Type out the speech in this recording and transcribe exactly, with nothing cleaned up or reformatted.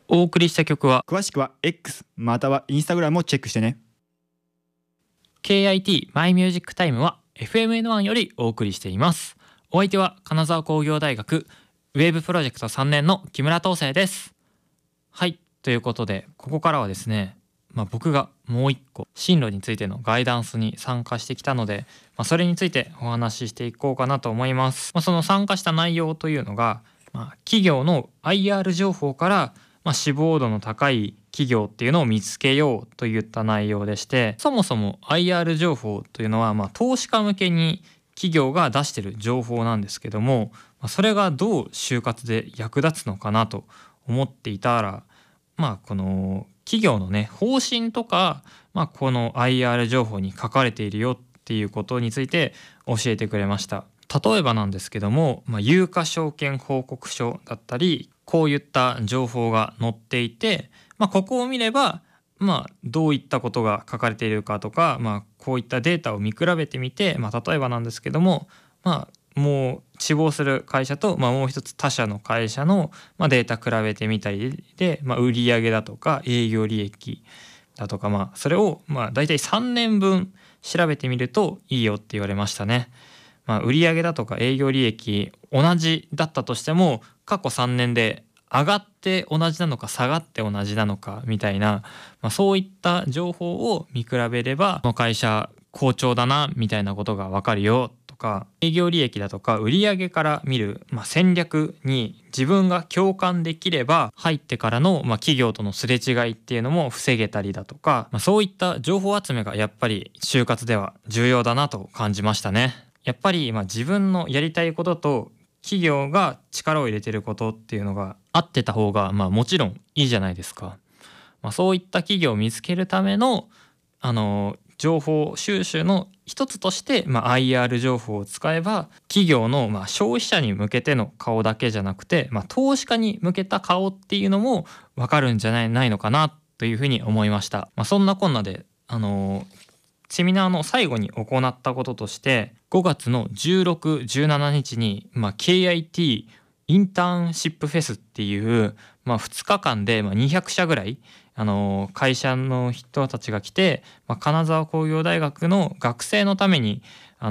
お送りした曲は詳しくは X または Instagram をチェックしてね。 ケーアイティー マイミュージックタイムは エフエムエヌワン よりお送りしています。お相手は金沢工業大学ウェーブプロジェクトさんねんの木村東生です。はい、ということでここからはですね、まあ、僕がもう一個進路についてのガイダンスに参加してきたので、まあ、それについてお話ししていこうかなと思います。まあ、その参加した内容というのが、まあ、企業の アイアール 情報から、まあ、志望度の高い企業っていうのを見つけようといった内容でして、そもそも アイアール 情報というのは、まあ、投資家向けに企業が出している情報なんですけども、まあ、それがどう就活で役立つのかなと思っていたら、まあこの企業のね方針とか、まあ、この アイアール 情報に書かれているよっていうことについて教えてくれました。例えばなんですけども、まあ、有価証券報告書だったりこういった情報が載っていて、まあ、ここを見ればまあどういったことが書かれているかとか、まあ、こういったデータを見比べてみて、まあ、例えばなんですけども、まあもう志望する会社と、まあ、もう一つ他社の会社の、まあ、データ比べてみたりで、まあ、売上だとか営業利益だとか、まあそれをまあ大体さんねんぶん調べてみるといいよって言われましたね。まあ、売上だとか営業利益同じだったとしても過去さんねんで上がって同じなのか下がって同じなのかみたいな、まあ、そういった情報を見比べればこの会社好調だなみたいなことが分かるよとか、営業利益だとか売上から見る、まあ、戦略に自分が共感できれば入ってからの、まあ、企業とのすれ違いっていうのも防げたりだとか、まあ、そういった情報集めがやっぱり就活では重要だなと感じましたね。やっぱりまあ自分のやりたいことと企業が力を入れてることっていうのが合ってた方がまあもちろんいいじゃないですか。まあ、そういった企業を見つけるためのあの情報収集の一つとして、まあ、アイアール 情報を使えば企業のまあ消費者に向けての顔だけじゃなくて、まあ、投資家に向けた顔っていうのも分かるんじゃないないのかなというふうに思いました。まあ、そんなこんなであのセミナーの最後に行ったこととしてごがつのじゅうろく、じゅうしちにちに、まあ、ケーアイティー インターンシップフェスっていう、まあ、ふつかかんでまあにひゃくしゃぐらいあの会社の人たちが来て、まあ、金沢工業大学の学生のために